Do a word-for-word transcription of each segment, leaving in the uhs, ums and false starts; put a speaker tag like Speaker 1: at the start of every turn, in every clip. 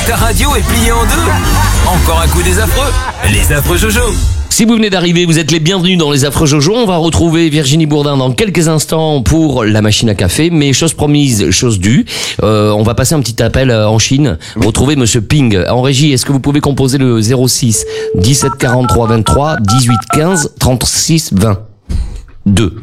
Speaker 1: Ta radio est pliée en deux. Encore un coup des affreux. Les affreux Jojo.
Speaker 2: Si vous venez d'arriver, vous êtes les bienvenus dans les affreux Jojo. On va retrouver Virginie Bourdin dans quelques instants pour la machine à café. Mais chose promise, chose due. Euh, on va passer un petit appel en Chine. Retrouver Monsieur Ping. En régie, est-ce que vous pouvez composer le zéro six dix-sept quarante-trois vingt-trois dix-huit quinze trente-six vingt deux.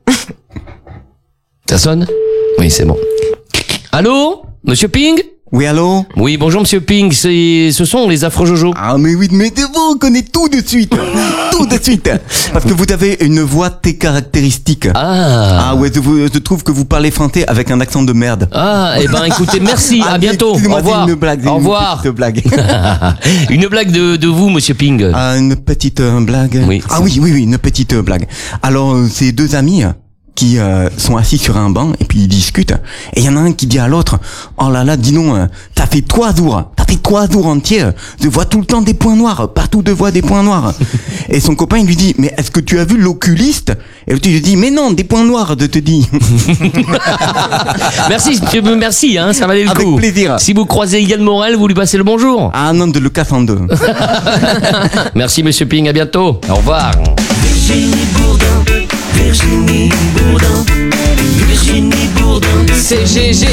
Speaker 2: Ça sonne? Oui, c'est bon. Allô? Monsieur Ping?
Speaker 3: Oui, allô?
Speaker 2: Oui, bonjour Monsieur Ping, c'est, ce sont les affreux Jojo.
Speaker 3: Ah, mais oui, mais vous reconnaissez tout de suite. Tout de suite. Parce que vous avez une voix très caractéristique.
Speaker 2: Ah.
Speaker 3: Ah ouais, je, vous- je trouve que vous parlez français avec un accent de merde.
Speaker 2: Ah, eh ben écoutez, merci, à
Speaker 3: Ah,
Speaker 2: bientôt. Au
Speaker 3: excusez-moi,
Speaker 2: revoir.
Speaker 3: c'est une blague. c'est
Speaker 2: Au
Speaker 3: une
Speaker 2: revoir.
Speaker 3: petite blague.
Speaker 2: Une blague de, de vous, Monsieur Ping.
Speaker 3: Ah, une petite euh, blague.
Speaker 2: Oui,
Speaker 3: Ah
Speaker 2: c'est-
Speaker 3: oui, oui, oui, une petite euh, blague. Alors, euh, c'est deux amis euh, qui euh, sont assis sur un banc et puis ils discutent. Et il y en a un qui dit à l'autre, oh là là, dis donc, euh, ça fait trois jours, ça fait trois jours entiers, euh, je vois tout le temps des points noirs, partout je vois des points noirs. Et son copain il lui dit, mais est-ce que tu as vu l'oculiste? Et l'autre il lui dit, mais non, des points noirs, je te dis.
Speaker 2: Merci, monsieur, merci, hein, ça valait le
Speaker 3: Avec
Speaker 2: coup.
Speaker 3: plaisir.
Speaker 2: Si vous croisez Yann Morel, vous lui passez le bonjour.
Speaker 3: Ah non, de le casse en deux.
Speaker 2: Merci, Monsieur Ping, à bientôt. Au revoir.
Speaker 1: Virginie Bourdin. Virginie Bourdin. Virginie Bourdin.
Speaker 4: C'est G G.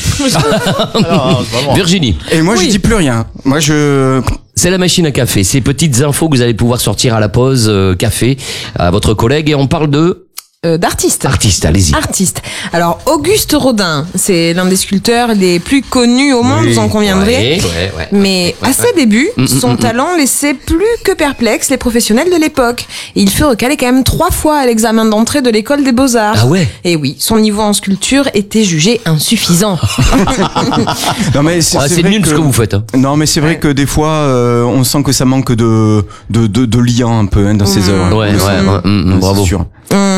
Speaker 2: Virginie,
Speaker 3: Et moi
Speaker 4: Oui.
Speaker 3: je dis plus rien. Moi je...
Speaker 2: c'est la machine à café. Ces petites infos que vous allez pouvoir sortir à la pause euh, café à votre collègue et on parle de
Speaker 4: Euh, d'artiste.
Speaker 2: artiste. Allez-y.
Speaker 4: Artiste. Alors, Auguste Rodin, c'est l'un des sculpteurs les plus connus au monde,
Speaker 3: Oui.
Speaker 4: vous en conviendrez.
Speaker 2: Ouais, ouais, ouais.
Speaker 4: Mais à ses débuts,
Speaker 2: Mm, mm,
Speaker 4: son
Speaker 2: mm,
Speaker 4: talent laissait plus que perplexes les professionnels de l'époque. Et il fut recalé quand même trois fois à l'examen d'entrée de l'école des beaux-arts.
Speaker 2: Ah ouais.
Speaker 4: Et oui, son niveau en sculpture était jugé insuffisant.
Speaker 3: Non mais c'est
Speaker 2: Ah, c'est
Speaker 3: vrai
Speaker 2: nul ce que vous faites. Hein.
Speaker 3: Non mais c'est vrai
Speaker 4: Ouais.
Speaker 3: que des fois euh, on sent que ça manque de de de, de lien un peu hein, dans ces œuvres.
Speaker 2: Ouais, ouais,
Speaker 3: C'est-
Speaker 2: ouais, mm, mm,
Speaker 3: c'est
Speaker 2: bravo.
Speaker 3: sûr.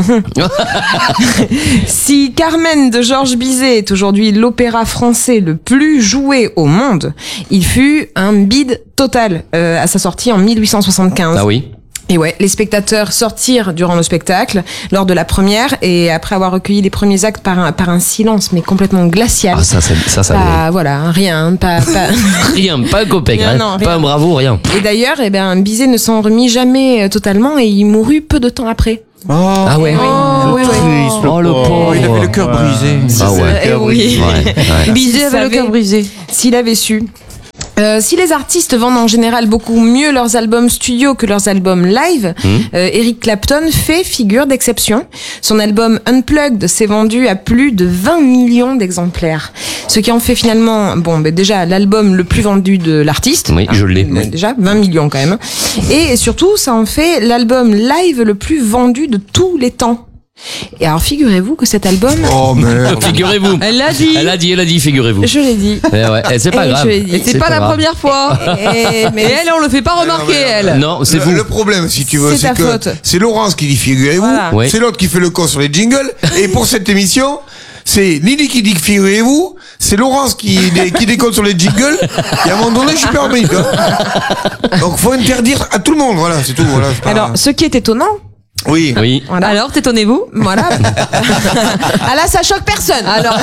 Speaker 4: Si Carmen de Georges Bizet est aujourd'hui l'opéra français le plus joué au monde, il fut un bide total euh, à sa sortie en mille huit cent soixante-quinze.
Speaker 2: Ah oui.
Speaker 4: Et ouais, les spectateurs sortirent durant le spectacle, lors de la première, et après avoir recueilli les premiers actes par un, par un silence, mais complètement glacial.
Speaker 2: Ah ça, ça, ça, ça.
Speaker 4: Pas- voilà, rien, pas, pas...
Speaker 2: Rien, pas un copec,
Speaker 4: Non,
Speaker 2: hein.
Speaker 4: non,
Speaker 2: pas
Speaker 4: rien.
Speaker 2: un bravo, rien.
Speaker 4: Et d'ailleurs, eh ben, Bizet ne s'en remit jamais euh, totalement, et il mourut peu de temps après.
Speaker 3: Oh,
Speaker 2: Ah ouais.
Speaker 4: Oh, ouais, ouais.
Speaker 2: Oh le pauvre.
Speaker 3: il avait le cœur brisé.
Speaker 2: Ah ouais.
Speaker 4: Eh oui.
Speaker 2: Ouais, ouais.
Speaker 4: Bizet avait le cœur brisé. S'il avait su. Euh, si les artistes vendent en général beaucoup mieux leurs albums studio que leurs albums live,
Speaker 2: Mmh.
Speaker 4: euh, Eric Clapton fait figure d'exception. Son album Unplugged s'est vendu à plus de vingt millions d'exemplaires. Ce qui en fait finalement, bon, ben déjà l'album le plus vendu de l'artiste.
Speaker 2: Oui, je l'ai.
Speaker 4: Euh, Déjà vingt millions quand même. Et surtout, ça en fait l'album live le plus vendu de tous les temps. Et alors figurez-vous que cet album,
Speaker 3: Oh merde.
Speaker 2: Figurez-vous.
Speaker 4: elle l'a dit,
Speaker 2: Elle a dit, elle a dit, figurez-vous.
Speaker 4: je l'ai dit.
Speaker 2: Eh ouais, eh, c'est pas
Speaker 4: Eh,
Speaker 2: grave.
Speaker 4: je l'ai dit.
Speaker 5: Et c'est pas, la
Speaker 2: grave.
Speaker 5: première fois.
Speaker 4: Et, mais
Speaker 5: Et elle, on le fait pas remarquer, elle.
Speaker 2: Non, c'est
Speaker 6: le,
Speaker 2: vous.
Speaker 6: le problème, si tu veux,
Speaker 4: C'est
Speaker 6: c'est
Speaker 4: ta
Speaker 6: que
Speaker 4: faute.
Speaker 6: c'est Laurence qui dit figurez-vous,
Speaker 4: Voilà.
Speaker 2: Oui.
Speaker 6: c'est l'autre qui fait le con sur les jingles, et pour cette émission, c'est Lily qui dit figurez-vous, c'est Laurence qui, dé- qui déconne sur les jingles, et à un moment donné, je suis permis. Quoi. Donc faut interdire à tout le monde, voilà, c'est tout. Voilà, c'est pas-
Speaker 4: alors, ce qui est étonnant,
Speaker 6: oui.
Speaker 2: Oui.
Speaker 4: voilà.
Speaker 5: Alors, t'étonnez-vous?
Speaker 4: Voilà. Ah là, ça choque personne. Alors,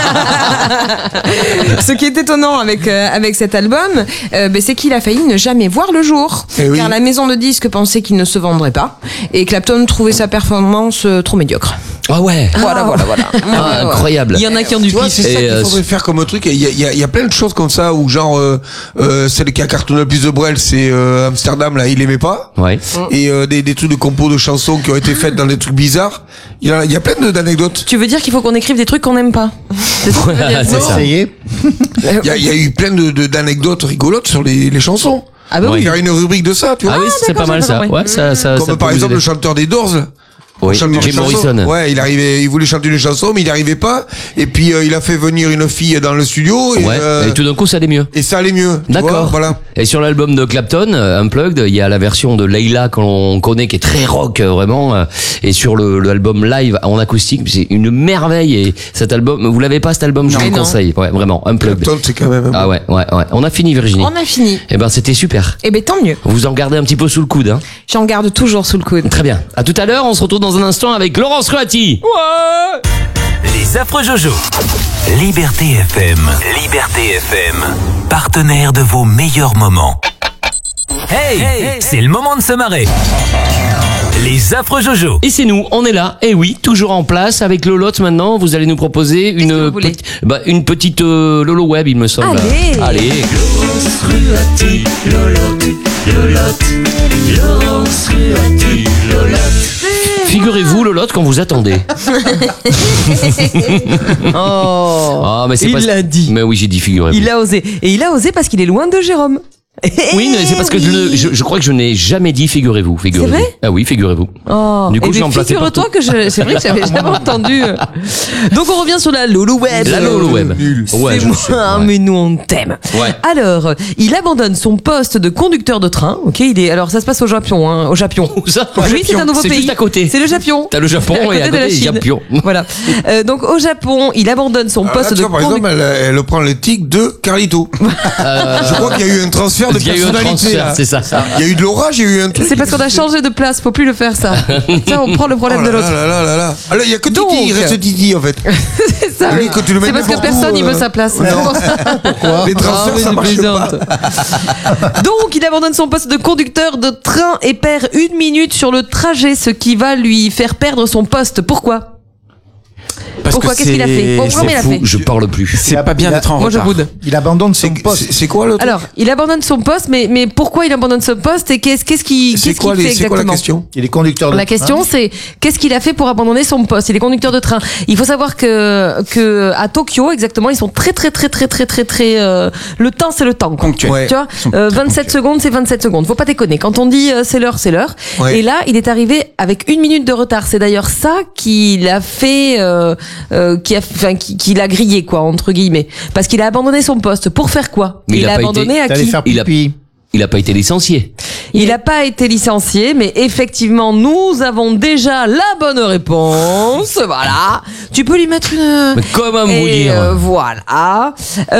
Speaker 4: ce qui est étonnant avec euh, avec cet album, euh, ben, c'est qu'il a failli ne jamais voir le jour,
Speaker 6: Eh oui.
Speaker 4: car la maison de disques pensait qu'il ne se vendrait pas, et Clapton trouvait sa performance euh, trop médiocre.
Speaker 2: Ah ouais.
Speaker 4: Voilà, voilà, voilà.
Speaker 2: Ah,
Speaker 4: Ouais, ouais.
Speaker 2: incroyable.
Speaker 5: Il y en a qui ont du
Speaker 6: Tu vois,
Speaker 5: pif.
Speaker 6: c'est ça
Speaker 2: Et,
Speaker 6: qu'il
Speaker 2: euh,
Speaker 6: faudrait faire comme truc. Il y a, il y a- il y a plein de choses comme ça où genre euh, euh, celle qui a cartonné le plus de Brel, c'est euh, Amsterdam là, il aimait pas.
Speaker 2: Ouais.
Speaker 6: Et euh, des, des trucs de compos de chansons qui ont été faites dans des trucs bizarres. Il y a, il y a plein de- d'anecdotes.
Speaker 5: Tu veux dire qu'il faut qu'on écrive des trucs qu'on n'aime pas? C'est ce que tu veux dire?
Speaker 2: C'est ça.
Speaker 6: Il y a, il y a eu plein de, de- d'anecdotes rigolotes sur les, les chansons.
Speaker 5: Ah bah
Speaker 2: Oui.
Speaker 6: Il y a une rubrique de ça, tu vois.
Speaker 2: Ah oui, c'est
Speaker 5: d'accord,
Speaker 2: pas mal
Speaker 5: j'ai
Speaker 2: ça.
Speaker 5: compris.
Speaker 2: Ouais, ça, ça.
Speaker 6: Comme
Speaker 2: ça
Speaker 6: par
Speaker 2: peut vous
Speaker 6: exemple
Speaker 2: aider.
Speaker 6: le chanteur des Doors. là.
Speaker 2: Oui,
Speaker 6: Chanter une
Speaker 2: Jim
Speaker 6: chanson.
Speaker 2: Morrison.
Speaker 6: Ouais, il arrivait, il voulait chanter une chanson, mais il n'y arrivait pas. Et puis euh, il a fait venir une fille dans le studio et,
Speaker 2: Ouais.
Speaker 6: euh,
Speaker 2: Et tout d'un coup, ça allait mieux.
Speaker 6: et ça allait mieux. tu vois,
Speaker 2: D'accord.
Speaker 6: Voilà.
Speaker 2: Et sur l'album de Clapton, euh, Unplugged, il y a la version de Layla qu'on connaît qui est très rock euh, vraiment. euh, Et sur le l'album live en acoustique, c'est une merveille. Et cet album, vous l'avez pas cet album, je
Speaker 4: Non.
Speaker 2: vous le
Speaker 4: Non.
Speaker 2: conseille. Ouais, vraiment, Unplugged.
Speaker 6: Clapton, c'est quand même.
Speaker 2: Ah ouais, ouais, ouais. On a fini, Virginie.
Speaker 4: On a fini.
Speaker 2: Eh ben, c'était super.
Speaker 4: Eh ben tant mieux.
Speaker 2: Vous en gardez un petit peu sous le coude, hein.
Speaker 4: J'en garde toujours sous le coude.
Speaker 2: Très bien. À tout à l'heure. On se retrouve dans un instant avec Laurence Croati. Ouais.
Speaker 1: Les affreux Jojo. Liberté F M. Liberté F M. Partenaire de vos meilleurs moments. Hey, hey, c'est le moment de se marrer. Les affreux Jojo.
Speaker 2: Et c'est nous, on est là. Et oui, toujours en place avec Lolotte maintenant. Vous allez nous proposer une,
Speaker 5: vous voulez
Speaker 2: petite- bah, une petite euh, Lolo Web, il me semble.
Speaker 5: Allez.
Speaker 2: Allez. Figurez-vous, Lolotte, quand vous attendez.
Speaker 5: Oh.
Speaker 2: Ah, mais c'est
Speaker 5: Il
Speaker 2: pas...
Speaker 5: l'a dit.
Speaker 2: Mais oui, j'ai dit figurez-vous.
Speaker 5: Il a osé. Et il a osé parce qu'il est loin de Jérôme.
Speaker 2: Oui, mais c'est parce que je, ne- je, je crois que je n'ai jamais dit figurez-vous. Figurez-vous.
Speaker 5: C'est vrai
Speaker 2: Ah oui, figurez-vous.
Speaker 5: Oh.
Speaker 2: Du coup,
Speaker 5: Eh
Speaker 2: je
Speaker 5: bien,
Speaker 2: l'ai emplacé
Speaker 5: figure-toi
Speaker 2: partout.
Speaker 5: que je, c'est vrai que j'avais jamais entendu. Donc on revient sur la Lolo Web.
Speaker 2: La Lolo Web. Ouais,
Speaker 5: C'est
Speaker 2: je
Speaker 5: moi,
Speaker 2: sais, ouais.
Speaker 5: mais nous on t'aime.
Speaker 2: Ouais.
Speaker 5: Alors, il abandonne son poste de conducteur de train. Ok, il est. Alors ça se passe au Japon, hein, au Japon.
Speaker 2: Où ça
Speaker 5: Oui, c'est un nouveau
Speaker 2: C'est
Speaker 5: pays.
Speaker 2: juste à côté.
Speaker 5: C'est le Japon.
Speaker 2: T'as le Japon
Speaker 5: À
Speaker 2: et à
Speaker 5: côté de la
Speaker 2: côté, il y a
Speaker 5: Chine.
Speaker 2: Japon.
Speaker 5: Voilà. Euh, donc au Japon, il abandonne son
Speaker 6: Alors
Speaker 5: poste
Speaker 6: là, tu
Speaker 5: de
Speaker 6: vois, par exemple,
Speaker 5: conducteur.
Speaker 6: elle, elle prend le tic de Carlito. Je crois qu'il y a eu un transfert de
Speaker 2: Il y a eu un
Speaker 6: personnalité.
Speaker 2: transfert,
Speaker 6: là.
Speaker 2: c'est ça.
Speaker 6: Il y a eu de l'orage, il y a eu un truc.
Speaker 5: C'est parce qu'on a changé de place, faut plus le faire ça. Ça, on prend le
Speaker 6: Oh
Speaker 5: problème
Speaker 6: là
Speaker 5: de l'autre.
Speaker 6: là là là là. Alors, il y a que
Speaker 5: Donc.
Speaker 6: Titi, il reste Titi en fait.
Speaker 5: C'est ça.
Speaker 6: Lui, quand tu le mets
Speaker 5: C'est parce que
Speaker 6: n'importe
Speaker 5: personne
Speaker 6: où,
Speaker 5: il
Speaker 6: euh,
Speaker 5: veut sa place.
Speaker 6: non.
Speaker 5: C'est pour ça. Pourquoi
Speaker 6: Les transferts, ça marche pas.
Speaker 5: Donc, il abandonne son poste de conducteur de train et perd une minute sur le trajet, ce qui va lui faire perdre son poste. Pourquoi
Speaker 3: Parce
Speaker 5: Pourquoi
Speaker 3: que
Speaker 5: Qu'est-ce qu'il a
Speaker 3: c'est-
Speaker 5: fait Pourquoi
Speaker 3: c'est
Speaker 5: il a
Speaker 2: Fou,
Speaker 5: fait
Speaker 2: je parle plus.
Speaker 3: C'est pas bien
Speaker 7: Il a-
Speaker 3: d'être en
Speaker 5: Moi, je
Speaker 3: retard.
Speaker 5: boude.
Speaker 7: Il abandonne son
Speaker 6: C'est-
Speaker 7: poste.
Speaker 6: C'est c'est quoi le truc
Speaker 5: Alors, il abandonne son poste, mais, mais pourquoi il abandonne ce poste et qu'est-ce qu'est-ce qu'il
Speaker 6: C'est
Speaker 5: qu'est-ce
Speaker 6: quoi,
Speaker 5: qu'il
Speaker 6: les-
Speaker 5: fait
Speaker 6: c'est quoi la
Speaker 5: exactement
Speaker 6: question
Speaker 7: Il est conducteur de
Speaker 5: La question,
Speaker 7: train.
Speaker 5: c'est qu'est-ce qu'il a fait pour abandonner son poste. Il est conducteur de train. Il faut savoir que que à Tokyo, exactement, ils sont très très très très très très très. euh, le temps, c'est le temps. quoi.
Speaker 3: Ponctuel.
Speaker 6: Ouais.
Speaker 5: Tu vois,
Speaker 3: Ils sont
Speaker 5: euh,
Speaker 3: très
Speaker 5: vingt-sept
Speaker 3: ponctuels.
Speaker 5: secondes, c'est vingt-sept secondes. Faut pas déconner. Quand on dit euh, c'est l'heure, c'est l'heure.
Speaker 6: Ouais.
Speaker 5: Et là, il est arrivé avec une minute de retard. C'est d'ailleurs ça qui l'a fait, euh, euh, qui a, enfin, qui, qui l'a grillé quoi entre guillemets, parce qu'il a abandonné son poste pour faire quoi
Speaker 2: Mais il
Speaker 5: Il
Speaker 2: a
Speaker 5: a
Speaker 2: pas
Speaker 5: abandonné à
Speaker 7: T'allais
Speaker 5: qui
Speaker 7: faire
Speaker 2: Il a-
Speaker 7: pipi.
Speaker 2: Il a pas été licencié.
Speaker 5: Il n'a pas été licencié, mais effectivement, nous avons déjà la bonne réponse. Voilà. Tu peux lui mettre une.
Speaker 2: Mais comment vous
Speaker 5: Et
Speaker 2: dire
Speaker 5: euh, voilà.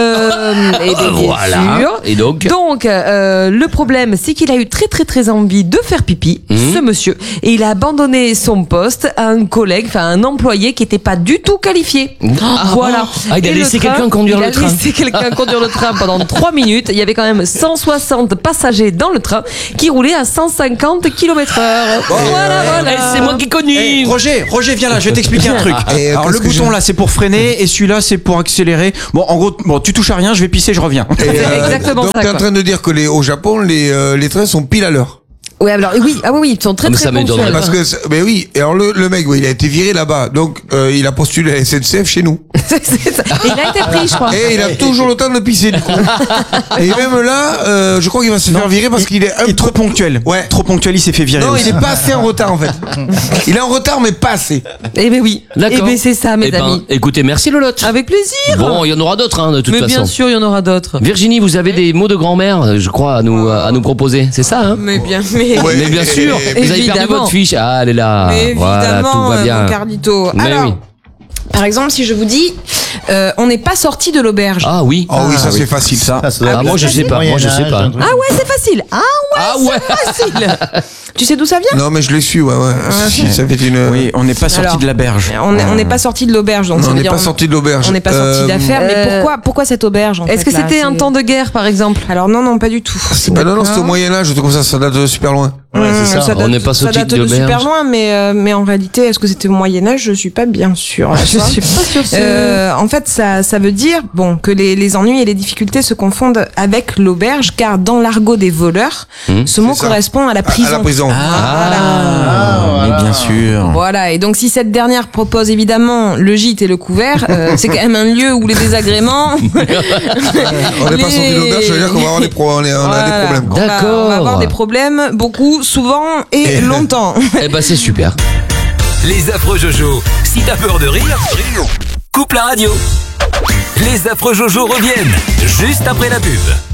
Speaker 5: Euh, et bien, bien
Speaker 2: Voilà.
Speaker 5: sûr.
Speaker 2: Et donc
Speaker 5: Donc, euh, le problème, c'est qu'il a eu très très très envie de faire pipi,
Speaker 2: Mhm.
Speaker 5: ce monsieur, et il a abandonné son poste à un collègue, enfin un employé qui n'était pas du tout qualifié. Voilà.
Speaker 2: Ah, il a
Speaker 5: Et le
Speaker 2: laissé
Speaker 5: train,
Speaker 2: quelqu'un conduire
Speaker 5: il
Speaker 2: le
Speaker 5: a
Speaker 2: train.
Speaker 5: laissé quelqu'un conduire le train pendant trois minutes. Il y avait quand même cent soixante passagers dans le train qui roulaient à cent cinquante kilomètres heure. Voilà, voilà.
Speaker 2: Eh, c'est moi qui connais.
Speaker 3: Eh, Roger, Roger, viens là, je vais t'expliquer un truc.
Speaker 6: Et, euh,
Speaker 3: Alors le
Speaker 6: qu'est-ce que
Speaker 3: bouton
Speaker 6: j'ai
Speaker 3: là, c'est pour freiner et celui-là, c'est pour accélérer. Bon, en gros, bon, tu touches à rien, je vais pisser, je reviens.
Speaker 6: Et, euh,
Speaker 5: exactement
Speaker 6: donc
Speaker 5: ça,
Speaker 6: t'es en
Speaker 5: quoi.
Speaker 6: train de dire que les, au Japon, les, euh, les trains sont pile à l'heure.
Speaker 5: Ouais, alors oui, ah oui, oui, ils sont très
Speaker 2: Ah, mais
Speaker 5: très
Speaker 2: ça m'étonnerait
Speaker 5: ponctuels.
Speaker 6: Parce que, c'est- mais oui, et alors le, le mec, oui, il a été viré là-bas, donc euh, il a postulé à la S N C F chez nous.
Speaker 5: C'est ça. Et il a été pris, je crois.
Speaker 6: Et il a toujours le temps de pisser du coup. Et même là, euh, je crois qu'il va se faire virer parce qu'il est un
Speaker 3: Il est trop ponctuel.
Speaker 6: Ouais.
Speaker 3: Trop ponctuel, il s'est fait virer.
Speaker 6: Non,
Speaker 3: aussi.
Speaker 6: il est pas assez en retard en fait. Il est en retard mais pas assez.
Speaker 5: Eh ben oui.
Speaker 2: D'accord.
Speaker 5: Eh ben c'est ça, mes
Speaker 2: Eh ben,
Speaker 5: amis.
Speaker 2: écoutez, merci Lolotte.
Speaker 5: Avec plaisir.
Speaker 2: Bon, il y en aura d'autres, hein, de toute
Speaker 5: Mais
Speaker 2: façon.
Speaker 5: bien sûr, il y en aura d'autres.
Speaker 2: Virginie, vous avez des mots de grand-mère, je crois, à nous, à nous proposer. C'est ça, hein
Speaker 4: Mais bien, mais.
Speaker 6: Ouais.
Speaker 2: Mais bien sûr,
Speaker 6: Et-
Speaker 2: vous avez perdu
Speaker 5: évidemment.
Speaker 2: votre fiche. Ah, elle est là.
Speaker 4: Mais
Speaker 2: Voilà,
Speaker 4: évidemment,
Speaker 2: tout va
Speaker 4: euh,
Speaker 2: bien.
Speaker 4: mon Carlito.
Speaker 2: Mais
Speaker 4: Alors,
Speaker 2: oui.
Speaker 4: par exemple, si je vous dis, euh, on n'est pas sorti de l'auberge.
Speaker 2: Ah oui.
Speaker 6: Oh oui, ça c'est facile ça.
Speaker 7: Ça, ça doit
Speaker 2: Ah,
Speaker 7: être
Speaker 2: moi, je sais pas, moi, je sais
Speaker 7: Moyen-Âge,
Speaker 2: pas.
Speaker 7: un truc.
Speaker 5: Ah ouais, c'est facile. Ah ouais,
Speaker 2: Ah ouais.
Speaker 5: c'est facile.
Speaker 4: Tu sais d'où ça vient
Speaker 6: Non mais je l'ai su, ouais ouais. Si, ça fait une.
Speaker 3: Oui, on n'est pas sorti
Speaker 4: Alors,
Speaker 3: de la berge.
Speaker 4: On n'est on n'est pas sorti de l'auberge, donc
Speaker 6: Non,
Speaker 4: ça
Speaker 6: on
Speaker 4: veut
Speaker 6: n'est
Speaker 4: dire
Speaker 6: pas sorti de l'auberge.
Speaker 4: On n'est pas sorti
Speaker 6: Euh,
Speaker 4: d'affaires, mais
Speaker 5: euh,
Speaker 4: pourquoi, pourquoi cette auberge en
Speaker 5: Est-ce
Speaker 4: fait,
Speaker 5: que
Speaker 4: là,
Speaker 5: c'était un
Speaker 4: c'est-
Speaker 5: temps de guerre, par exemple?
Speaker 4: Alors non, non, pas du tout.
Speaker 6: C'est pas non, non, c'était au Moyen-Âge, un truc comme ça, ça date de super loin.
Speaker 7: Ouais, c'est ça.
Speaker 4: date,
Speaker 2: On n'est pas
Speaker 4: ça
Speaker 2: sorti
Speaker 4: date
Speaker 2: de
Speaker 4: de
Speaker 2: l'auberge.
Speaker 4: super loin, mais euh, mais en réalité, est-ce que c'était au Moyen Âge? Je suis pas bien sûre.
Speaker 5: Je suis pas sûre.
Speaker 4: Euh, en fait, ça, ça veut dire bon que les, les ennuis et les difficultés se confondent avec l'auberge, car dans l'argot des voleurs,
Speaker 2: Mmh.
Speaker 4: ce mot
Speaker 6: C'est ça.
Speaker 4: correspond à la
Speaker 6: À-
Speaker 4: prison.
Speaker 6: À la prison.
Speaker 3: Ah, mais bien sûr.
Speaker 4: Voilà, et donc si cette dernière propose évidemment le gîte et le couvert, euh, c'est quand même un lieu où les désagréments.
Speaker 6: On n'est pas sorti de l'auberge, ça veut dire qu'on va avoir des, pro- on est- on a
Speaker 4: Voilà.
Speaker 6: des problèmes.
Speaker 4: On va-
Speaker 2: D'accord.
Speaker 4: On va avoir des problèmes, beaucoup, souvent et,
Speaker 6: Et-
Speaker 4: longtemps.
Speaker 2: Eh ben, c'est super.
Speaker 1: Les affreux Jojo. Si t'as peur de rire, coupe la radio. Les affreux Jojo reviennent juste après la pub.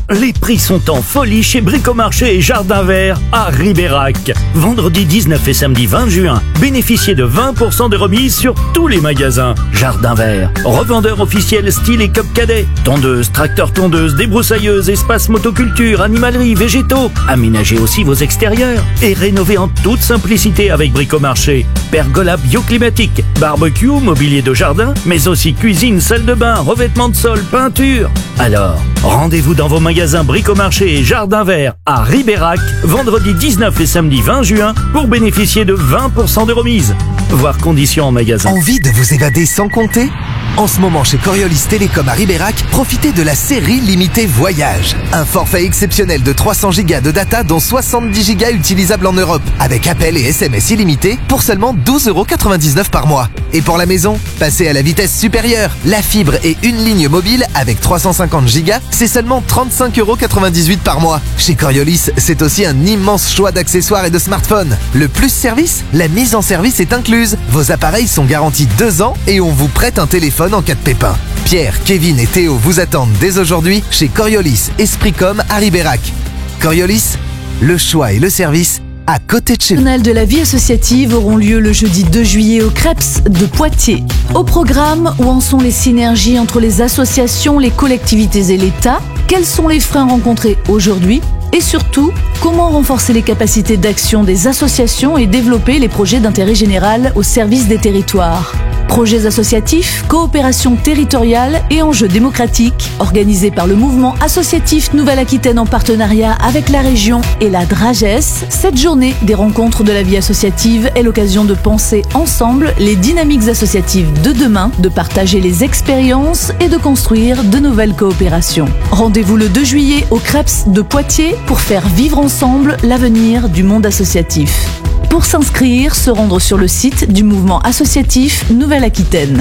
Speaker 7: les prix sont en folie chez Bricomarché et Jardin Vert à Ribérac. Vendredi dix-neuf et samedi vingt juin, bénéficiez de vingt pour cent de remise sur tous les magasins. Jardin Vert, revendeur officiel style et cup cadet, tondeuse, tracteur tondeuse, débroussailleuse, espace motoculture, animalerie, végétaux. Aménagez aussi vos extérieurs et rénovez en toute simplicité avec Bricomarché. Pergola bioclimatique, barbecue, mobilier de jardin, mais aussi cuisine, salle de bain, revêtement de sol, peinture. Alors, rendez-vous dans vos magasins Bricomarché et Jardin Vert à Ribérac, vendredi dix-neuf et samedi vingt juin, pour bénéficier de vingt pour cent de remise. Voir conditions en magasin.
Speaker 8: Envie de vous évader sans compter ? En ce moment, chez Coriolis Télécom à Ribérac, profitez de la série limitée Voyage. Un forfait exceptionnel de trois cents gigas de data, dont soixante-dix gigas utilisables en Europe, avec appels et S M S illimités pour seulement douze euros quatre-vingt-dix-neuf par mois. Et pour la maison, passez à la vitesse supérieure. La fibre et une ligne mobile avec trois cent cinquante gigas, c'est seulement trente-cinq euros quatre-vingt-dix-huit par mois. Chez Coriolis, c'est aussi un immense choix d'accessoires et de smartphones. Le plus service, la mise en service est incluse. Vos appareils sont garantis deux ans et on vous prête un téléphone en cas de pépin. Pierre, Kevin et Théo vous attendent dès aujourd'hui chez Coriolis Espricom à Ribérac. Coriolis, le choix et le service à côté de chez vous.
Speaker 9: Les de la vie associative auront lieu le jeudi deux juillet au Creps de Poitiers. Au programme, où en sont les synergies entre les associations, les collectivités et l'État? Quels sont les freins rencontrés aujourd'hui? Et surtout, comment renforcer les capacités d'action des associations et développer les projets d'intérêt général au service des territoires? Projets associatifs, coopération territoriale et enjeux démocratiques, organisés par le mouvement associatif Nouvelle-Aquitaine en partenariat avec la région et la DRAGES, cette journée des rencontres de la vie associative est l'occasion de penser ensemble les dynamiques associatives de demain, de partager les expériences et de construire de nouvelles coopérations. Rendez-vous le deux juillet au Creps de Poitiers pour faire vivre ensemble l'avenir du monde associatif. Pour s'inscrire, se rendre sur le site du mouvement associatif Nouvelle-Aquitaine.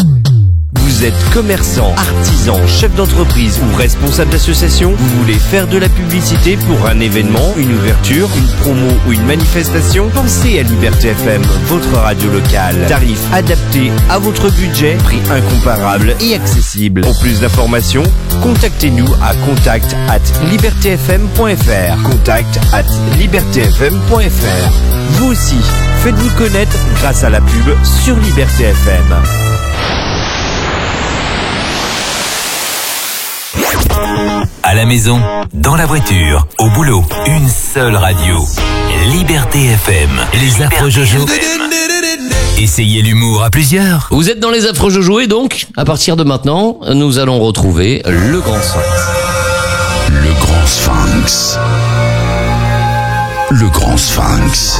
Speaker 10: Vous êtes commerçant, artisan, chef d'entreprise ou responsable d'association, vous voulez faire de la publicité pour un événement, une ouverture, une promo ou une manifestation? Pensez à Liberté F M, votre radio locale. Tarif adapté à votre budget, prix incomparable et accessible. Pour plus d'informations, contactez-nous à contact at liberté f m point f r. contact at liberté f m point f r. Vous aussi, faites-vous connaître grâce à la pub sur Liberté F M.
Speaker 1: À la maison, dans la voiture, au boulot, une seule radio. Liberté F M. Les affreux Jojo. Essayez l'humour à plusieurs.
Speaker 2: Vous êtes dans les affreux Jojo et donc, à partir de maintenant, nous allons retrouver le Grand Sphinx.
Speaker 11: Le Grand Sphinx. Le Grand Sphinx.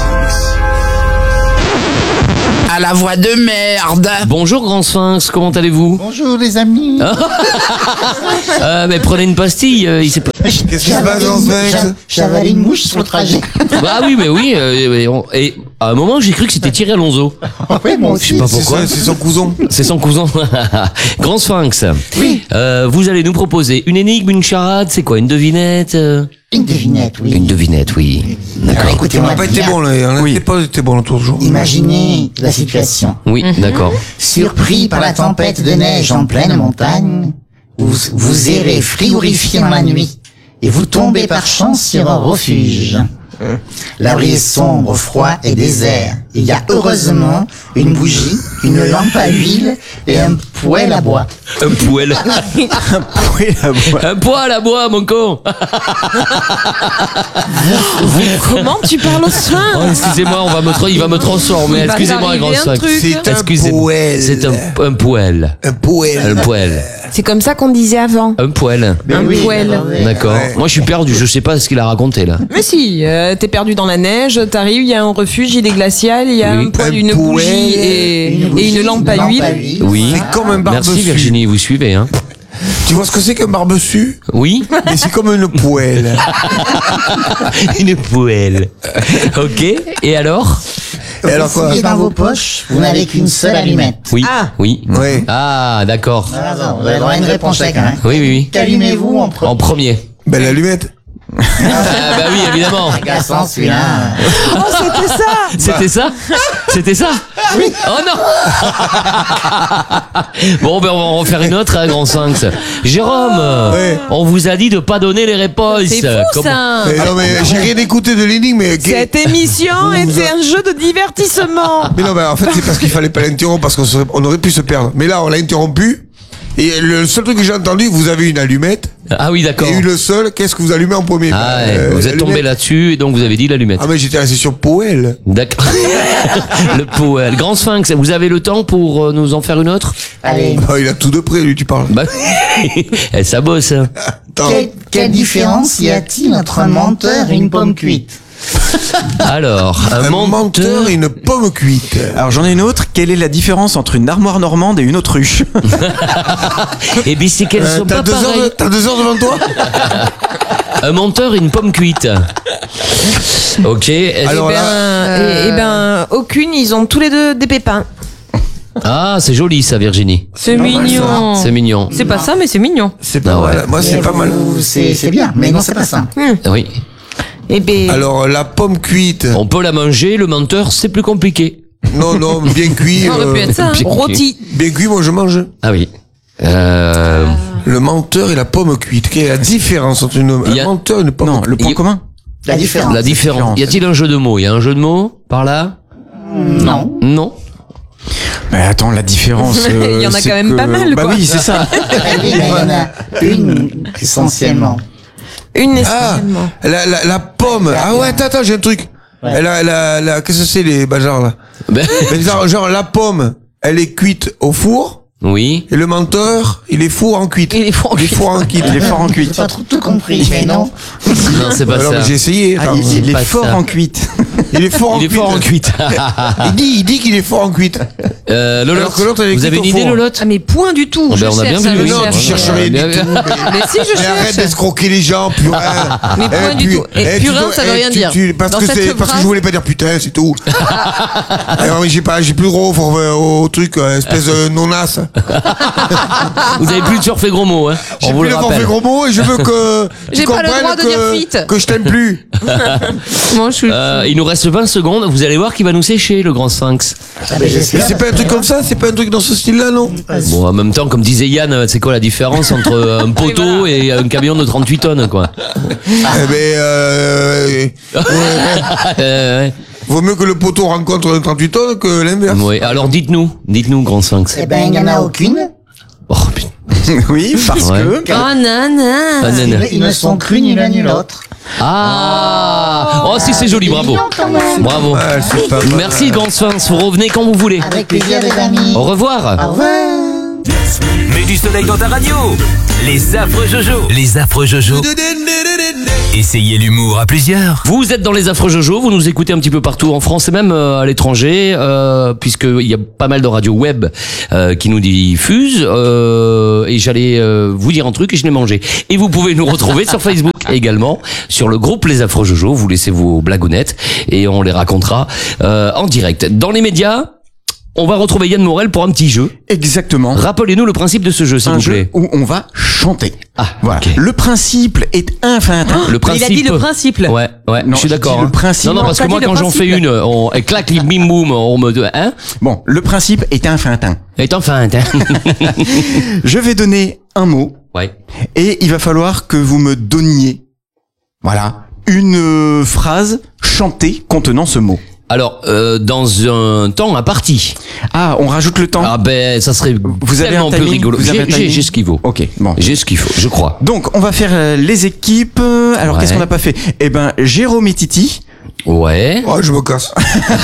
Speaker 11: À la voix de merde.
Speaker 2: Bonjour Grand Sphinx, comment allez-vous?
Speaker 12: Bonjour les amis.
Speaker 2: euh, mais prenez une pastille, euh, il s'est pas...
Speaker 6: Qu'est-ce qui se passe Grand Sphinx?
Speaker 12: J'avais une mouche sur le trajet.
Speaker 2: Bah oui, mais oui, euh, et, on- et à un moment j'ai cru que c'était Thierry Alonso.
Speaker 12: Oui, moi aussi.
Speaker 2: Je sais pas pourquoi.
Speaker 6: C'est son cousin.
Speaker 2: C'est son cousin. Grand Sphinx.
Speaker 12: Oui.
Speaker 2: Euh, vous allez nous proposer une énigme, une charade, c'est quoi, une devinette euh
Speaker 12: Une devinette, oui.
Speaker 2: Une devinette, oui.
Speaker 12: Alors
Speaker 2: D'accord.
Speaker 6: On
Speaker 12: écoutez-moi
Speaker 6: n'a pas été
Speaker 12: bien.
Speaker 6: bon là, on n'a pas été bon l'autre jour.
Speaker 12: Imaginez la situation.
Speaker 2: Oui, d'accord.
Speaker 12: Surpris par la tempête de neige en pleine montagne, vous, vous errez frigorifié dans la nuit et vous tombez par chance sur un refuge. L'abri est sombre, froid et désert. Il y a heureusement une bougie, une lampe à huile et un poêle à bois.
Speaker 2: Un poêle. Un poêle à bois, mon con.
Speaker 4: Comment tu parles au soin?
Speaker 2: Oh, excusez-moi, on va me tra- il va me transformer.
Speaker 4: Il va
Speaker 2: Excusez-moi, Grand
Speaker 4: t'arriver un
Speaker 2: Sphinx.
Speaker 4: truc.
Speaker 6: C'est un
Speaker 2: Excusez-moi.
Speaker 6: poêle.
Speaker 2: C'est un, un poêle.
Speaker 6: Un poêle.
Speaker 2: Un poêle.
Speaker 4: C'est comme ça qu'on disait avant.
Speaker 2: Un poêle.
Speaker 4: Un
Speaker 12: oui,
Speaker 4: poêle.
Speaker 12: alors, oui.
Speaker 2: D'accord.
Speaker 6: Ouais.
Speaker 2: Moi, je suis perdu. Je sais pas ce qu'il a raconté là.
Speaker 4: Mais si, euh, t'es perdu dans la neige, t'arrives, il y a un refuge, il est glacial, il y a
Speaker 2: Oui.
Speaker 4: un poêle,
Speaker 6: Un
Speaker 4: une
Speaker 6: poêle,
Speaker 4: bougie et
Speaker 12: Une
Speaker 4: et
Speaker 12: bougie,
Speaker 4: une lampe à huile.
Speaker 2: Oui.
Speaker 6: C'est comme un barbecue.
Speaker 2: Merci Virginie, vous suivez, hein.
Speaker 6: Tu vois ce que c'est qu'un barbecue?
Speaker 2: Oui.
Speaker 6: Mais c'est comme une poêle.
Speaker 2: Une poêle. Ok. Et alors?
Speaker 6: Et alors quoi?
Speaker 12: Et dans vos poches, vous n'avez qu'une seule allumette.
Speaker 2: Oui. Oui.
Speaker 6: Ouais.
Speaker 2: Ah, d'accord.
Speaker 12: Ah, non, vous avez droit à une réponse chacun. Hein.
Speaker 2: Oui, oui, oui.
Speaker 12: Qu'allumez-vous en premier?
Speaker 2: En premier.
Speaker 6: Ben l'allumette.
Speaker 2: Ah bah oui, évidemment.
Speaker 12: Agaçant celui-là.
Speaker 5: Oh, c'était ça.
Speaker 2: C'était ça C'était ça Oui. Oh non. Bon, ben on va en refaire une autre, hein, grand Sphinx. Jérôme,
Speaker 6: Ouais.
Speaker 2: on vous a dit de pas donner les réponses.
Speaker 5: C'est fou
Speaker 2: Comment-
Speaker 5: ça.
Speaker 6: Mais non, mais j'ai rien écouté de l'énigme, mais.
Speaker 5: Cette émission était un jeu de divertissement.
Speaker 6: Mais non, mais en fait, c'est parce qu'il fallait pas l'interrompre, parce qu'on serait- on aurait pu se perdre. Mais là, on l'a interrompu. Et le seul truc que j'ai entendu, vous avez une allumette.
Speaker 2: Ah oui, d'accord.
Speaker 6: Et eu le seul, qu'est-ce que vous allumez en premier?
Speaker 2: Ah, ouais,
Speaker 6: Euh,
Speaker 2: vous êtes tombé
Speaker 6: l'allumette.
Speaker 2: là-dessus et donc vous avez dit l'allumette.
Speaker 6: Ah, mais j'étais resté sur Powell.
Speaker 2: D'accord. Le poète. Grand Sphinx, vous avez le temps pour euh, nous en faire une autre?
Speaker 12: Allez.
Speaker 6: Ah, il a tout de près, lui, tu parles.
Speaker 2: Bah, eh, ça bosse. Hein.
Speaker 6: Attends.
Speaker 12: Quelle, quelle différence y a-t-il entre un menteur et une pomme cuite?
Speaker 2: Alors, un,
Speaker 6: Un
Speaker 2: menteur.
Speaker 6: menteur et une pomme cuite.
Speaker 3: Alors j'en ai une autre. Quelle est la différence entre une armoire normande et une autruche?
Speaker 2: Eh bien, c'est qu'elles
Speaker 6: Euh,
Speaker 2: sont
Speaker 6: t'as
Speaker 2: pas
Speaker 6: deux heures,
Speaker 2: pareilles.
Speaker 6: de- t'as deux heures devant toi?
Speaker 2: Un menteur et une pomme cuite. Ok. est-ce-
Speaker 6: Alors
Speaker 4: Eh ben,
Speaker 6: là,
Speaker 4: eh- eh ben, aucune, ils ont tous les deux des pépins.
Speaker 2: Ah, c'est joli ça, Virginie.
Speaker 5: C'est mignon.
Speaker 2: C'est mignon.
Speaker 5: C'est pas ça, mais c'est mignon.
Speaker 6: c'est pas
Speaker 2: Ah ouais.
Speaker 6: mal. Moi, c'est
Speaker 12: Mais
Speaker 6: pas
Speaker 12: vous-
Speaker 6: mal.
Speaker 12: C'est c'est bien, mais non, c'est pas ça.
Speaker 2: Oui.
Speaker 4: Eh ben,
Speaker 6: Alors, la pomme cuite.
Speaker 2: On peut la manger, le menteur, c'est plus compliqué.
Speaker 6: Non, non, bien cuit.
Speaker 5: Ça aurait pu
Speaker 6: euh,
Speaker 5: être ça. hein.
Speaker 2: bien-
Speaker 5: Rôti.
Speaker 6: Bien cuit, moi, je mange.
Speaker 2: Ah oui. Euh,
Speaker 6: Le menteur et la pomme cuite. Quelle est la différence entre une,
Speaker 2: Il y a-
Speaker 6: un menteur et une pomme
Speaker 3: Non,
Speaker 6: cuite?
Speaker 3: le point
Speaker 2: Il-
Speaker 3: commun.
Speaker 12: La différence.
Speaker 2: la différence. Y a-t-il un jeu de mots? Il y a un jeu de mots par là?
Speaker 12: Non.
Speaker 2: Non.
Speaker 3: Mais attends, la différence. euh,
Speaker 5: Il y en a
Speaker 3: c'est
Speaker 5: quand même
Speaker 3: que-
Speaker 5: pas mal,
Speaker 3: Bah
Speaker 5: quoi.
Speaker 3: oui, c'est ça.
Speaker 12: Eh oui, mais il y en a une essentiellement.
Speaker 4: une
Speaker 6: Ah,
Speaker 4: essentiellement.
Speaker 6: la, la, la pomme. Ah ouais, attends, attends, j'ai un truc. Elle a, elle a, elle a- qu'est-ce que c'est les bazars là?
Speaker 2: Ben,
Speaker 6: Mais genre, genre, la pomme, elle est cuite au four,
Speaker 2: oui.
Speaker 6: et le menteur, il est four en cuite.
Speaker 5: Il est four en
Speaker 6: Il est
Speaker 5: cuite.
Speaker 6: four en cuite.
Speaker 3: Il est fort en
Speaker 12: J'ai
Speaker 3: cuite.
Speaker 12: pas trop tout compris, mais non.
Speaker 2: Non, c'est pas
Speaker 6: Alors,
Speaker 2: ça.
Speaker 6: j'ai essayé.
Speaker 3: Ah,
Speaker 6: attends.
Speaker 3: il, il est
Speaker 2: pas
Speaker 3: fort
Speaker 2: ça.
Speaker 3: en cuite.
Speaker 6: Il est fort en
Speaker 2: Il est
Speaker 6: cuite.
Speaker 2: fort en cuite.
Speaker 6: Il dit, il dit qu'il est fort en cuite.
Speaker 2: Euh, Lolotte,
Speaker 6: Alors que l'autre, elle est
Speaker 2: vous avez
Speaker 6: cuite
Speaker 2: une
Speaker 6: au
Speaker 2: idée,
Speaker 6: four.
Speaker 2: Lolotte?
Speaker 5: Ah, mais point du tout.
Speaker 2: Oh,
Speaker 5: Je
Speaker 2: ben, on a bien
Speaker 5: cherche,
Speaker 2: vu,
Speaker 5: je
Speaker 2: oui.
Speaker 6: Non,
Speaker 5: cherche.
Speaker 6: tu cherches rien du
Speaker 2: bien vu.
Speaker 6: tout.
Speaker 5: Mais si, je
Speaker 6: Mais arrête
Speaker 5: cherche.
Speaker 6: d'escroquer les gens, purin.
Speaker 5: Mais point
Speaker 6: Eh,
Speaker 5: du
Speaker 6: pu-
Speaker 5: tout. Et
Speaker 6: eh, tu
Speaker 5: purin,
Speaker 6: dois-
Speaker 5: ça veut
Speaker 6: eh,
Speaker 5: rien
Speaker 6: tu-
Speaker 5: dire.
Speaker 6: tu- Parce
Speaker 5: Dans
Speaker 6: que
Speaker 5: cette
Speaker 6: c'est, parce que
Speaker 5: phrase-
Speaker 6: je voulais pas dire putain, c'est tout. Alors, mais j'ai pas, j'ai plus le droit au, au truc, euh, espèce de nonasse.
Speaker 2: Vous avez plus de surfer gros mots, hein?
Speaker 6: J'ai
Speaker 2: On vous
Speaker 6: plus
Speaker 2: le
Speaker 6: le forfait
Speaker 2: rappelle.
Speaker 6: gros mot et je veux que tu
Speaker 5: J'ai pas le
Speaker 6: comprennes
Speaker 5: droit de
Speaker 6: que,
Speaker 5: dire fit.
Speaker 6: que je t'aime plus.
Speaker 5: Mon chou.
Speaker 2: Euh, il nous reste vingt secondes. Vous allez voir qu'il va nous sécher, le grand Sphinx.
Speaker 12: Ah, mais
Speaker 6: Mais
Speaker 12: j'espère.
Speaker 6: c'est pas un truc comme ça, c'est pas un truc dans ce style-là, non?
Speaker 2: Bon, en même temps, comme disait Yann, c'est quoi la différence entre un poteau et un camion de trente-huit tonnes, quoi?
Speaker 6: Eh ben, euh,
Speaker 2: Euh, ouais.
Speaker 6: vaut mieux que le poteau rencontre un trente-huit tonnes que l'inverse.
Speaker 2: Oui, alors dites-nous, dites-nous, grand Sphinx.
Speaker 12: Eh ben, il n'y en a aucune.
Speaker 2: Oh, putain.
Speaker 3: Oui, parce
Speaker 2: Ouais.
Speaker 3: que.
Speaker 5: Oh, nana.
Speaker 2: Ah, nana.
Speaker 12: Ils ne sont crus ni l'un ni l'autre.
Speaker 2: Ah Oh, si, c'est joli, bravo.
Speaker 12: mignon, quand même.
Speaker 2: Bravo.
Speaker 6: Ah, c'est pas mal.
Speaker 2: Merci, grand Sphinx. Vous revenez quand vous voulez.
Speaker 12: Avec plaisir, les amis.
Speaker 2: Au revoir.
Speaker 12: Au revoir.
Speaker 1: Mets du soleil dans ta radio. Les affreux Jojo. Les affreux Jojo. Essayez l'humour à plusieurs.
Speaker 2: Vous êtes dans les affreux Jojo, vous nous écoutez un petit peu partout en France et même euh, à l'étranger, euh, puisqu'il y a pas mal de radios web euh, qui nous diffusent. Euh, et j'allais euh, vous dire un truc et je l'ai mangé. Et vous pouvez nous retrouver sur Facebook également, sur le groupe Les Affreux Jojo. Vous laissez vos blagounettes et on les racontera euh, en direct. Dans les médias, on va retrouver Yann Morel pour un petit jeu.
Speaker 3: Exactement.
Speaker 2: Rappelez-nous le principe de ce jeu, s'il
Speaker 3: Un
Speaker 2: vous
Speaker 3: jeu
Speaker 2: plaît.
Speaker 3: où on va chanter.
Speaker 2: Ah,
Speaker 3: Voilà.
Speaker 2: ok.
Speaker 3: Le principe est infantin.
Speaker 2: Le
Speaker 5: Il a
Speaker 2: principe.
Speaker 5: dit le principe.
Speaker 2: Ouais, ouais,
Speaker 3: Non,
Speaker 2: je suis
Speaker 3: je
Speaker 2: d'accord.
Speaker 3: dis le
Speaker 2: hein.
Speaker 3: principe.
Speaker 2: Non, non,
Speaker 3: Non,
Speaker 2: parce
Speaker 5: t'as
Speaker 2: que moi,
Speaker 5: dit le
Speaker 2: quand j'en fais
Speaker 5: principe.
Speaker 2: une, on elle claque les bim boum, on me dit, hein?
Speaker 3: Bon, le principe est infantin.
Speaker 2: Et enfin, hein.
Speaker 3: Je vais donner un mot
Speaker 2: Ouais.
Speaker 3: et il va falloir que vous me donniez, voilà, une euh, phrase chantée contenant ce mot.
Speaker 2: Alors, euh, dans un temps imparti.
Speaker 3: Ah, on rajoute le temps.
Speaker 2: Ah ben, ça serait
Speaker 3: Vous avez
Speaker 2: tellement
Speaker 3: un
Speaker 2: plus
Speaker 3: timing
Speaker 2: rigolo.
Speaker 3: Vous avez
Speaker 2: J'ai
Speaker 3: un
Speaker 2: j'ai-
Speaker 3: timing
Speaker 2: j'ai ce qu'il faut.
Speaker 3: Ok, bon.
Speaker 2: J'ai ce qu'il faut, je crois.
Speaker 3: Donc, on va faire euh, les équipes. Euh, Alors,
Speaker 2: Ouais.
Speaker 3: qu'est-ce qu'on n'a pas fait? Eh ben, Jérôme et Titi
Speaker 2: Ouais.
Speaker 6: Oh, je me casse.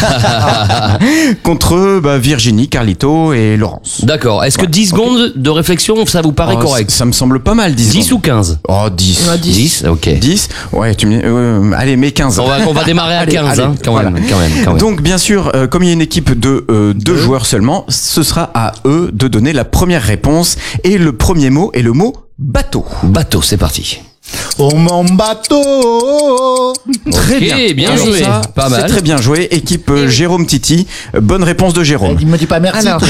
Speaker 3: contre bah, Virginie, Carlito et Laurence.
Speaker 2: D'accord. Est-ce que
Speaker 3: Ouais,
Speaker 2: dix
Speaker 3: ok.
Speaker 2: secondes de réflexion, ça vous paraît
Speaker 3: Oh,
Speaker 2: correct?
Speaker 3: Ça me semble pas mal, dix
Speaker 2: dix
Speaker 3: secondes.
Speaker 2: ou quinze?
Speaker 3: Oh, dix.
Speaker 2: dix, ok.
Speaker 3: dix. Ouais, tu me dis, euh, allez, mets quinze.
Speaker 2: On va, on va démarrer à
Speaker 3: Allez,
Speaker 2: quinze,
Speaker 3: allez,
Speaker 2: hein, quand,
Speaker 3: voilà.
Speaker 2: même, quand même, quand même.
Speaker 3: Donc, bien sûr, euh, comme il y a une équipe de euh, deux joueurs seulement, ce sera à eux de donner la première réponse. Et le premier mot est le mot bateau.
Speaker 2: Bateau, c'est parti.
Speaker 13: Oh mon bateau.
Speaker 3: Très
Speaker 2: Ok,
Speaker 3: bien.
Speaker 2: bien
Speaker 3: Alors
Speaker 2: joué.
Speaker 3: ça,
Speaker 2: Pas mal.
Speaker 3: C'est très bien joué. Équipe euh, Jérôme Titi. Euh, Bonne réponse de Jérôme.
Speaker 13: Il me dit pas merci,
Speaker 5: Alors.
Speaker 13: toi.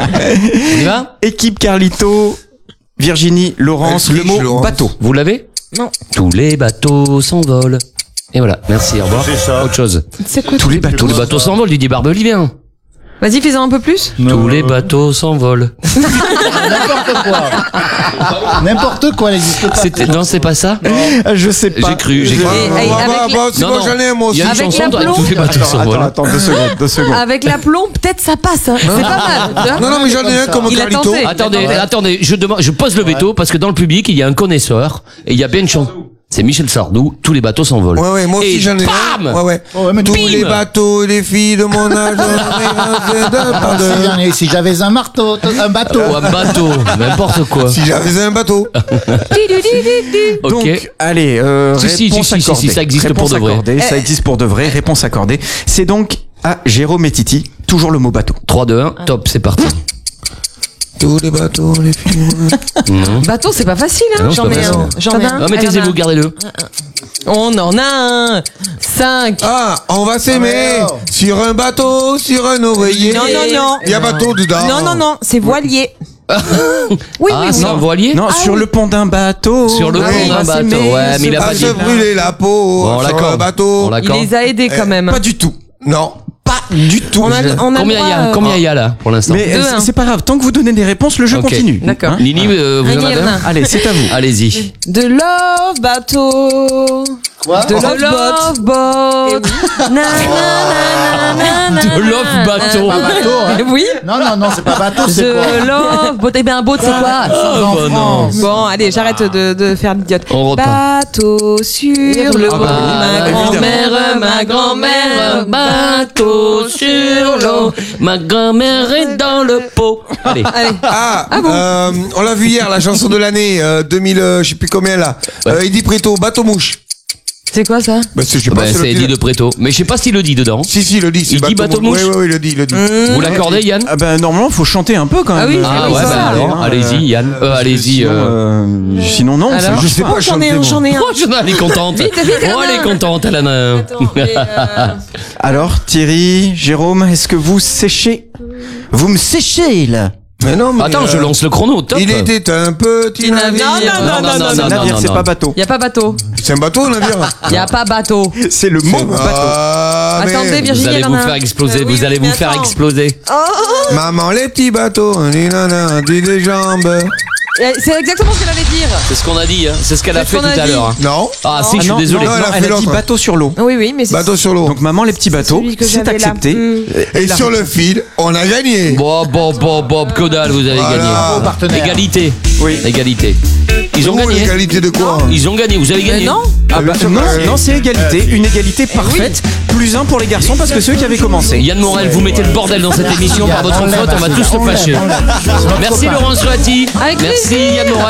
Speaker 2: On y va?
Speaker 3: Équipe Carlito, Virginie, Laurence,
Speaker 6: Elle
Speaker 3: le
Speaker 6: triche,
Speaker 3: mot
Speaker 6: Laurence.
Speaker 3: bateau.
Speaker 2: Vous l'avez?
Speaker 4: Non.
Speaker 2: Tous les bateaux s'envolent. Et voilà, merci, au revoir.
Speaker 13: C'est ça.
Speaker 2: Autre chose.
Speaker 4: C'est quoi
Speaker 2: Tous les bateaux, tous les bateaux s'envolent, Didier Barbelivien. viens.
Speaker 5: Vas-y, fais-en un peu plus.
Speaker 2: Tous les bateaux s'envolent.
Speaker 13: N'importe quoi. N'importe quoi, n'existe pas.
Speaker 2: C'était, non, c'est pas ça?
Speaker 3: Je sais pas.
Speaker 2: J'ai cru, j'ai
Speaker 6: Bah,
Speaker 2: cru.
Speaker 6: bah,
Speaker 5: Et
Speaker 6: bah,
Speaker 5: avec
Speaker 6: bah,
Speaker 5: les-
Speaker 6: bah, c'est
Speaker 2: Non,
Speaker 6: moi
Speaker 2: non.
Speaker 6: j'en ai un moi
Speaker 2: Il y
Speaker 6: aussi.
Speaker 2: a une
Speaker 5: Avec
Speaker 2: chanson,
Speaker 5: l'aplomb.
Speaker 2: tous les bateaux
Speaker 3: Attends,
Speaker 2: s'envolent.
Speaker 3: attends, attends, deux secondes, deux secondes.
Speaker 5: Avec l'aplomb, peut-être ça passe. Hein. C'est pas mal.
Speaker 6: Non, non, mais j'en ai un comme
Speaker 5: Il a
Speaker 6: Carlito.
Speaker 5: tenté.
Speaker 2: Attendez, attendez, je demande, je pose le veto parce que dans le public, il y a un connaisseur et il y a bien une chanson. C'est Michel Sardou, tous les bateaux s'envolent.
Speaker 6: Ouais, ouais, moi aussi
Speaker 2: Et
Speaker 6: j'en ai
Speaker 2: bam
Speaker 6: un. Ouais, ouais.
Speaker 13: Oh, ouais, mais
Speaker 6: Tous
Speaker 2: bim.
Speaker 6: les bateaux et les filles de mon âge.
Speaker 13: Ah, si j'en ai- si j'avais un marteau, un bateau.
Speaker 2: Ou un bateau, n'importe quoi.
Speaker 6: Si j'avais un bateau.
Speaker 2: Ok.
Speaker 3: Donc, allez, euh,
Speaker 2: Si, si,
Speaker 3: réponse
Speaker 2: si, si, si,
Speaker 3: accordée.
Speaker 2: si, ça existe
Speaker 3: Réponse
Speaker 2: pour de vrai.
Speaker 3: accordée, ça existe pour de vrai, réponse accordée. C'est donc à Jérôme et Titi, toujours le mot bateau.
Speaker 2: trois, deux, un, top, c'est parti.
Speaker 6: Tous les bateaux, les filles.
Speaker 2: Mhm.
Speaker 5: Bateau, c'est pas facile.
Speaker 2: Ah
Speaker 5: Hein.
Speaker 2: non, c'est
Speaker 4: J'en
Speaker 2: pas
Speaker 4: ai
Speaker 2: facile.
Speaker 4: un. J'en ai un.
Speaker 2: Non, mais taisez-vous, gardez-le.
Speaker 5: On en a un. Cinq.
Speaker 6: Ah, on va s'aimer
Speaker 13: Ah, mais
Speaker 6: sur un bateau, sur un oreiller.
Speaker 4: Non, non, non.
Speaker 6: Il y a bateau dedans.
Speaker 4: Non, non, non, c'est voilier. Oui,
Speaker 2: Ah,
Speaker 4: oui,
Speaker 2: c'est
Speaker 4: oui.
Speaker 2: un voilier?
Speaker 3: Non, sur le pont d'un bateau.
Speaker 2: Sur le
Speaker 6: Ah
Speaker 2: pont
Speaker 6: oui,
Speaker 2: d'un
Speaker 3: on va
Speaker 2: bateau.
Speaker 3: s'aimer,
Speaker 2: Ouais, mais il a
Speaker 6: À
Speaker 2: pas dit.
Speaker 6: se brûler la peau
Speaker 2: Bon, on
Speaker 6: sur
Speaker 2: l'accorde.
Speaker 6: un bateau.
Speaker 2: On
Speaker 5: Il
Speaker 2: l'accorde.
Speaker 5: les a aidés quand même.
Speaker 6: Pas du tout. Non, pas du tout.
Speaker 4: On a, on a
Speaker 2: Combien il y a,
Speaker 4: droit,
Speaker 2: combien il y a là, pour l'instant?
Speaker 3: Mais euh,
Speaker 5: Deux,
Speaker 3: c'est-
Speaker 5: un.
Speaker 3: c'est pas grave, tant que vous donnez des réponses, le jeu
Speaker 2: Ok.
Speaker 3: continue.
Speaker 5: D'accord.
Speaker 3: Hein
Speaker 2: Lini, euh, vous en
Speaker 5: Lini,
Speaker 2: avez
Speaker 5: il y en a
Speaker 2: un?
Speaker 5: un.
Speaker 3: Allez, c'est à vous.
Speaker 2: Allez-y.
Speaker 4: De love bateau.
Speaker 13: Quoi
Speaker 4: De
Speaker 5: The
Speaker 4: love
Speaker 5: Love
Speaker 4: boat.
Speaker 5: Boat. Na, na, na, na, na,
Speaker 2: De
Speaker 5: na,
Speaker 2: Love
Speaker 5: na.
Speaker 2: Bateau.
Speaker 13: Pas bateau, hein.
Speaker 5: Oui.
Speaker 13: Non, non, non, c'est pas bateau, c'est quoi
Speaker 5: The Love Boat. Eh bien, un boat, c'est quoi?
Speaker 2: Oh, bah non.
Speaker 4: Bon, allez, j'arrête de, de faire l'idiote.
Speaker 2: On repart.
Speaker 4: Bateau sur le
Speaker 3: Ah
Speaker 4: pont,
Speaker 3: bah oui,
Speaker 4: ma
Speaker 3: évidemment.
Speaker 4: grand-mère, ma grand-mère,
Speaker 2: bateau sur l'eau. Ma grand-mère est dans le pot. Allez.
Speaker 4: Allez.
Speaker 6: Ah, euh, on l'a vu hier, la chanson de l'année euh, deux mille, euh, je sais plus combien là.
Speaker 2: Ouais.
Speaker 6: Euh, Eddie Preto, bateau mouche.
Speaker 5: C'est quoi ça?
Speaker 6: Bah, c'est, je sais
Speaker 2: Bah,
Speaker 6: pas, c'est
Speaker 2: c'est
Speaker 6: le
Speaker 2: Eddie
Speaker 6: titre.
Speaker 2: de Préto. Mais je sais pas s'il le dit dedans.
Speaker 6: Si, si, il le dit. C'est
Speaker 2: Il dit bateau mouche.
Speaker 6: Oui, oui, oui, il le dit, il le dit.
Speaker 2: Vous l'accordez, Yann?
Speaker 3: Ah ben normalement, faut chanter un peu quand même.
Speaker 5: Ah oui,
Speaker 3: Euh,
Speaker 2: Ah
Speaker 5: oui,
Speaker 2: ouais,
Speaker 5: c'est
Speaker 2: bah
Speaker 5: ça.
Speaker 2: alors,
Speaker 3: hein,
Speaker 2: allez-y, Yann. Euh, allez-y.
Speaker 3: Sinon,
Speaker 2: euh.
Speaker 3: euh, sinon non, ça
Speaker 5: Alors
Speaker 3: marche
Speaker 6: Je sais
Speaker 3: pas.
Speaker 6: pas
Speaker 4: J'en ai
Speaker 6: chanter.
Speaker 4: un,
Speaker 6: moi.
Speaker 4: j'en ai un.
Speaker 2: Oh, je- elle est contente.
Speaker 5: Vite, vite,
Speaker 2: Oh, elle est
Speaker 5: Anna.
Speaker 2: contente, elle en a un.
Speaker 4: Attends, mais, euh,
Speaker 3: Alors Thierry, Jérôme, est-ce que vous séchez? Vous me séchez là.
Speaker 6: Mais non, mais.
Speaker 2: Attends, je
Speaker 6: euh,
Speaker 2: lance le chrono, top.
Speaker 6: Il était un petit navire.
Speaker 4: Non, non, non, non, non, non,
Speaker 3: Navire, c'est
Speaker 2: non.
Speaker 3: pas bateau.
Speaker 5: Y a pas bateau.
Speaker 6: C'est un bateau, un navire.
Speaker 5: Y a pas bateau.
Speaker 3: C'est le mot bateau.
Speaker 6: Ah, mais-
Speaker 5: Attendez,
Speaker 2: Vous
Speaker 5: Virginie,
Speaker 2: allez
Speaker 5: elle en
Speaker 2: vous
Speaker 5: a
Speaker 2: faire
Speaker 5: un.
Speaker 2: exploser,
Speaker 4: Euh, oui,
Speaker 2: vous allez
Speaker 4: mais
Speaker 2: vous faire
Speaker 4: attends.
Speaker 2: exploser.
Speaker 6: Maman, les petits bateaux. Nanana, dis des jambes.
Speaker 5: Eh, C'est exactement ce qu'elle allait dire.
Speaker 2: C'est ce qu'on a dit, hein. C'est ce qu'elle a
Speaker 5: C'est ce
Speaker 2: fait
Speaker 5: qu'on
Speaker 2: tout
Speaker 5: a
Speaker 2: à
Speaker 5: dit.
Speaker 2: l'heure. hein.
Speaker 6: Non.
Speaker 2: Ah si, je suis
Speaker 3: non,
Speaker 2: désolé.
Speaker 6: non, elle a
Speaker 3: elle
Speaker 6: fait
Speaker 3: a dit
Speaker 6: l'autre.
Speaker 3: bateau sur l'eau.
Speaker 4: Oui, oui, mais c'est
Speaker 6: Bateau sur l'eau.
Speaker 3: Donc maman les petits bateaux,
Speaker 4: celui que
Speaker 3: c'est
Speaker 4: j'avais là.
Speaker 3: accepté.
Speaker 4: Mm.
Speaker 6: Et sur le fil, on a gagné.
Speaker 2: Bon, bon, bon, bon, que dalle, vous avez
Speaker 6: Voilà.
Speaker 2: gagné.
Speaker 13: Bravo, partenaire.
Speaker 2: Égalité.
Speaker 3: Oui.
Speaker 2: Égalité. Ils ont
Speaker 6: Oh,
Speaker 2: gagné.
Speaker 6: l'égalité de quoi hein
Speaker 2: Ils ont gagné, vous avez gagné.
Speaker 5: Mais non.
Speaker 3: Ah bah, non,
Speaker 6: Euh,
Speaker 3: non, c'est égalité, une égalité parfaite. Plus un pour les garçons parce que ceux qui avaient commencé.
Speaker 2: Yann Morel, vous mettez le bordel dans cette émission par votre faute, on va tous se fâcher. Merci Laurence Ratti.
Speaker 5: Avec
Speaker 2: Merci
Speaker 5: plaisir.
Speaker 2: Yann Morel.